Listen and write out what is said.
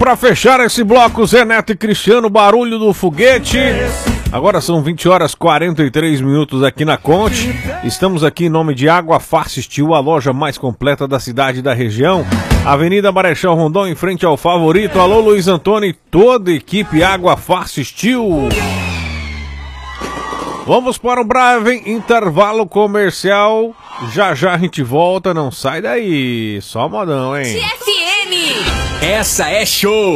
para fechar esse bloco, Zé Neto e Cristiano, barulho do foguete. Agora são 20 horas 43 minutos aqui na Conte. Estamos aqui em nome de Água Fácil Steel, a loja mais completa da cidade e da região. Avenida Marechal Rondon, em frente ao Favorito. Alô, Luiz Antônio e toda a equipe Água Fácil Steel. Vamos para um breve intervalo comercial. Já já a gente volta, não sai daí. Só modão, hein? TFM! Essa é show!